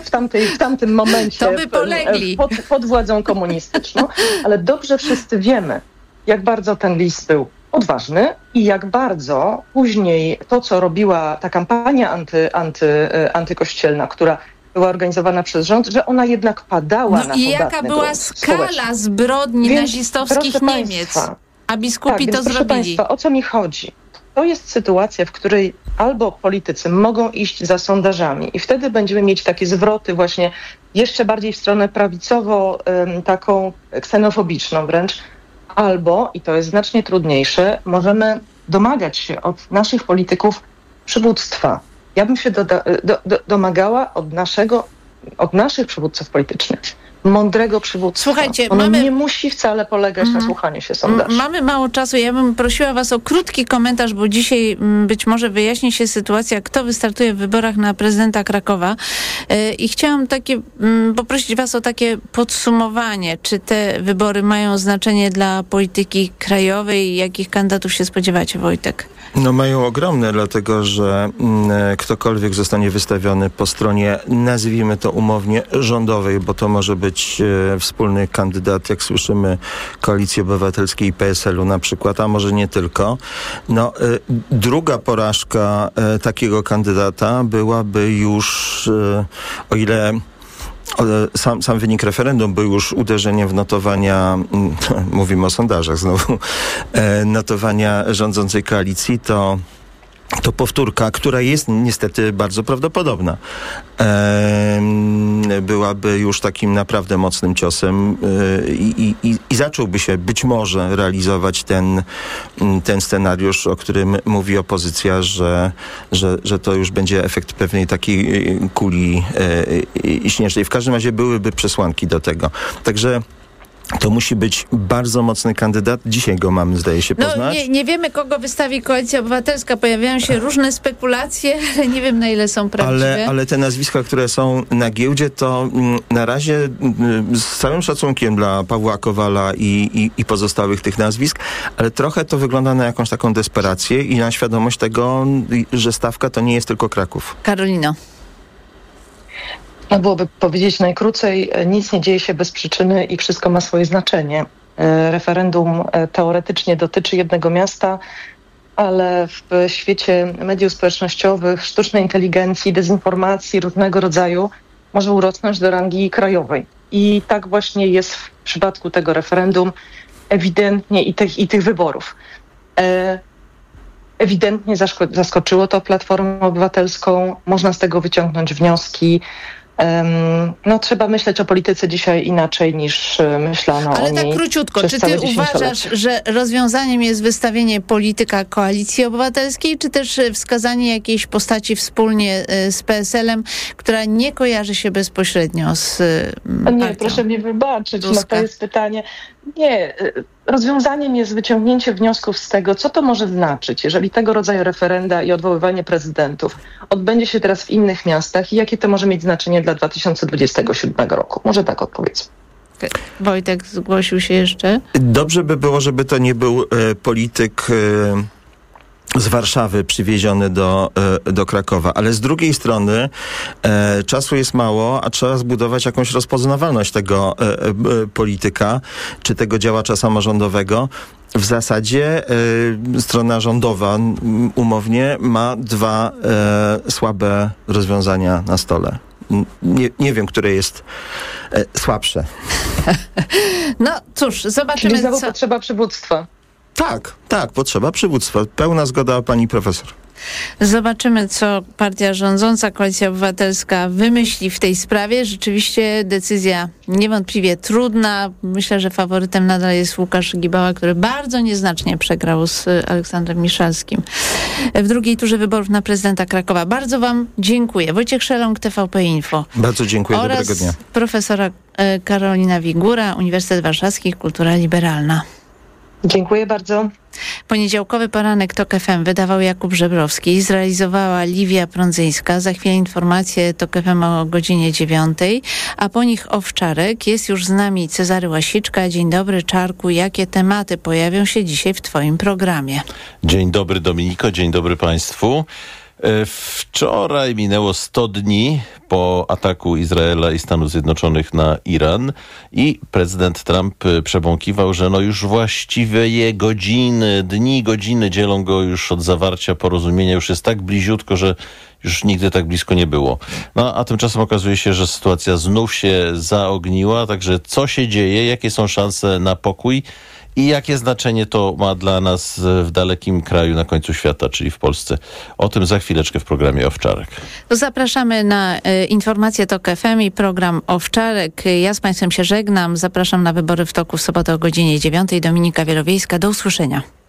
w tamtym momencie to by polegli. Pod władzą komunistyczną, ale dobrze wszyscy wiemy, jak bardzo ten list był odważny i jak bardzo później to, co robiła ta kampania antykościelna, która była organizowana przez rząd, że ona jednak padała na podatny i jaka była skala zbrodni nazistowskich Niemiec, a biskupi to proszę zrobili. Państwa, o co mi chodzi? To jest sytuacja, w której albo politycy mogą iść za sondażami i wtedy będziemy mieć takie zwroty właśnie jeszcze bardziej w stronę prawicowo, taką ksenofobiczną wręcz, albo, i to jest znacznie trudniejsze, możemy domagać się od naszych polityków przywództwa. Ja bym się domagała od naszych przywódców politycznych mądrego przywództwa. Słuchajcie, ono nie musi wcale polegać na słuchaniu się sondaży. Mamy mało czasu. Ja bym prosiła was o krótki komentarz, bo dzisiaj być może wyjaśni się sytuacja, kto wystartuje w wyborach na prezydenta Krakowa. I chciałam poprosić was o takie podsumowanie. Czy te wybory mają znaczenie dla polityki krajowej i jakich kandydatów się spodziewacie, Wojtek? No mają ogromne, dlatego że ktokolwiek zostanie wystawiony po stronie, nazwijmy to umownie, rządowej, bo to może być wspólny kandydat, jak słyszymy, Koalicji Obywatelskiej i PSL-u na przykład, a może nie tylko. No, druga porażka takiego kandydata byłaby już, o ile sam wynik referendum był już uderzeniem w notowania, mówimy o sondażach znowu, notowania rządzącej koalicji, to powtórka, która jest niestety bardzo prawdopodobna, byłaby już takim naprawdę mocnym ciosem i zacząłby się być może realizować ten scenariusz, o którym mówi opozycja, że to już będzie efekt pewnej takiej kuli śnieżnej. W każdym razie byłyby przesłanki do tego. Także to musi być bardzo mocny kandydat. Dzisiaj go mamy, zdaje się, poznać. No, nie wiemy, kogo wystawi Koalicja Obywatelska. Pojawiają się różne spekulacje, ale nie wiem, na ile są prawdziwe. Ale te nazwiska, które są na giełdzie, to na razie z całym szacunkiem dla Pawła Kowala i pozostałych tych nazwisk, ale trochę to wygląda na jakąś taką desperację i na świadomość tego, że stawka to nie jest tylko Kraków. Karolino. No byłoby powiedzieć najkrócej, nic nie dzieje się bez przyczyny i wszystko ma swoje znaczenie. Referendum teoretycznie dotyczy jednego miasta, ale w świecie mediów społecznościowych, sztucznej inteligencji, dezinformacji różnego rodzaju może urosnąć do rangi krajowej. I tak właśnie jest w przypadku tego referendum ewidentnie i tych wyborów. Ewidentnie zaskoczyło to Platformę Obywatelską. Można z tego wyciągnąć wnioski. No, trzeba myśleć o polityce dzisiaj inaczej niż myślano o niej. Ale tak króciutko, czy ty uważasz, że rozwiązaniem jest wystawienie polityka Koalicji Obywatelskiej, czy też wskazanie jakiejś postaci wspólnie z PSL-em, która nie kojarzy się bezpośrednio z partią? Nie, proszę mnie wybaczyć, no to jest pytanie. Nie, rozwiązaniem jest wyciągnięcie wniosków z tego, co to może znaczyć, jeżeli tego rodzaju referenda i odwoływanie prezydentów odbędzie się teraz w innych miastach i jakie to może mieć znaczenie dla 2027 roku. Może tak odpowiedz. Wojtek zgłosił się jeszcze. Dobrze by było, żeby to nie był polityk z Warszawy przywieziony do Krakowa. Ale z drugiej strony czasu jest mało, a trzeba zbudować jakąś rozpoznawalność tego polityka, czy tego działacza samorządowego. W zasadzie strona rządowa umownie ma dwa słabe rozwiązania na stole. Nie wiem, które jest słabsze. No cóż, zobaczymy. Czyli znowu potrzeba przywództwa. Tak, potrzeba przywództwa. Pełna zgoda pani profesor. Zobaczymy, co partia rządząca, Koalicja Obywatelska wymyśli w tej sprawie. Rzeczywiście decyzja niewątpliwie trudna. Myślę, że faworytem nadal jest Łukasz Gibała, który bardzo nieznacznie przegrał z Aleksandrem Miszalskim w drugiej turze wyborów na prezydenta Krakowa. Bardzo wam dziękuję. Wojciech Szeląg, TVP Info. Bardzo dziękuję, dobrego dnia. Oraz profesora Karolina Wigura, Uniwersytet Warszawski, Kultura Liberalna. Dziękuję bardzo. Poniedziałkowy poranek TOK FM wydawał Jakub Żebrowski, zrealizowała Liwia Prądzyńska. Za chwilę informacje TOK FM o godzinie 9, a po nich Owczarek. Jest już z nami Cezary Łasiczka. Dzień dobry, Czarku. Jakie tematy pojawią się dzisiaj w twoim programie? Dzień dobry, Dominiko. Dzień dobry państwu. Wczoraj minęło 100 dni po ataku Izraela i Stanów Zjednoczonych na Iran i prezydent Trump przebąkiwał, że już właściwie godziny dzielą go już od zawarcia porozumienia. Już jest tak bliziutko, że już nigdy tak blisko nie było. A tymczasem okazuje się, że sytuacja znów się zaogniła. Także co się dzieje? Jakie są szanse na pokój? I jakie znaczenie to ma dla nas w dalekim kraju na końcu świata, czyli w Polsce? O tym za chwileczkę w programie Owczarek. To zapraszamy na informacje TOK FM i program Owczarek. Ja z Państwem się żegnam. Zapraszam na Wybory w Toku w sobotę o godzinie 9. Dominika Wielowiejska. Do usłyszenia.